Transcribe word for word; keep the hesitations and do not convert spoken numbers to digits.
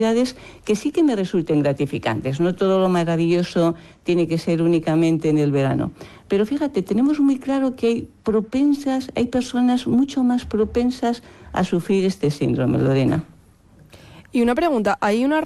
que sí que me resulten gratificantes. No todo lo maravilloso tiene que ser únicamente en el verano. Pero fíjate, tenemos muy claro que hay propensas, hay personas mucho más propensas a sufrir este síndrome, Lorena. Y una pregunta, ¿hay una